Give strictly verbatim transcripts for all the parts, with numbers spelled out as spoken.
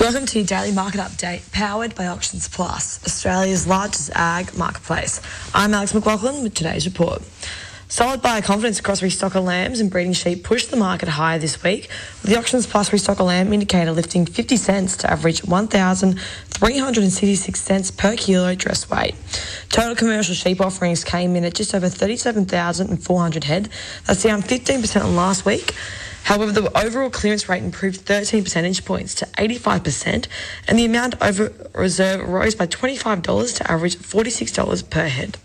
Welcome to your daily market update, powered by Auctions Plus, Australia's largest ag marketplace. I'm Alex McLaughlin with today's report. Solid buyer confidence across restocker lambs and breeding sheep pushed the market higher this week, with the Auctions Plus restocker lamb indicator lifting fifty cents to average one thousand three hundred sixty-six cents per kilo dress weight. Total commercial sheep offerings came in at just over thirty-seven thousand four hundred head. That's down fifteen percent on last week. However, the overall clearance rate improved thirteen percentage points to eighty-five percent, and the amount over reserve rose by twenty-five dollars to average forty-six dollars per head.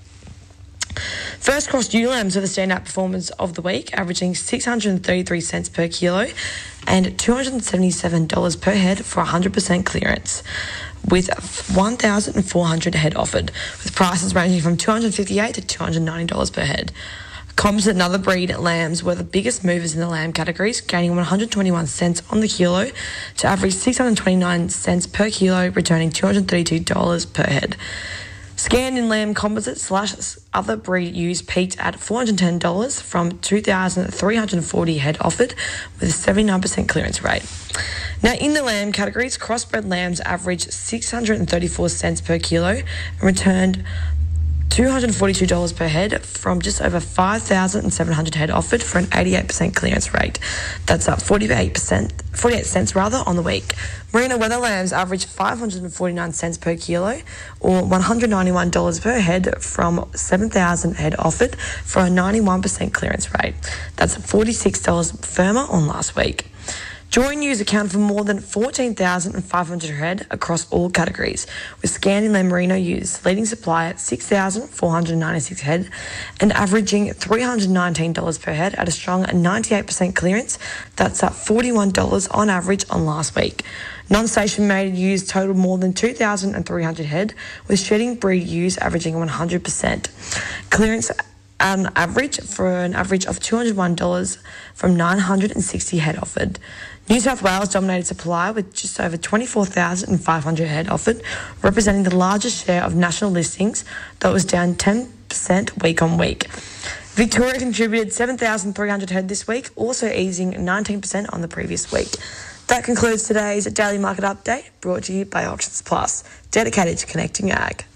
First cross ewe lambs were the standout performers of the week, averaging six hundred thirty-three cents per kilo and two hundred seventy-seven dollars per head for one hundred percent clearance, with one thousand four hundred head offered, with prices ranging from two hundred fifty-eight dollars to two hundred ninety dollars per head. Composite and other breed lambs were the biggest movers in the lamb categories, gaining one hundred twenty-one cents on the kilo to average six hundred twenty-nine cents per kilo, returning two hundred thirty-two dollars per head. Scanned in lamb composite slash other breed ewes peaked at four hundred ten dollars from two thousand three hundred forty head offered, with a seventy-nine percent clearance rate. Now, in the lamb categories, crossbred lambs averaged six hundred thirty-four cents per kilo and returned two hundred forty-two dollars per head from just over five thousand seven hundred head offered for an eighty-eight percent clearance rate. That's up forty-eight percent, forty-eight cents rather on the week. Merino weather lambs averaged five hundred forty-nine cents per kilo or one hundred ninety-one dollars per head from seven thousand head offered for a ninety-one percent clearance rate. That's forty-six dollars firmer on last week. Join ewes account for more than fourteen thousand five hundred head across all categories, with Scandin lamb merino ewes leading supply at six thousand four hundred ninety-six head and averaging three hundred nineteen dollars per head at a strong ninety-eight percent clearance. That's up forty-one dollars on average on last week. Non-station mated ewes totaled more than two thousand three hundred head, with shedding breed ewes averaging one hundred percent. Clearance on average for an average of two hundred one dollars from nine hundred sixty head offered. New South Wales dominated supply with just over twenty-four thousand five hundred head offered, representing the largest share of national listings, though it was down ten percent week on week. Victoria contributed seven thousand three hundred head this week, also easing nineteen percent on the previous week. That concludes today's Daily Market Update, brought to you by Auctions Plus, dedicated to connecting ag.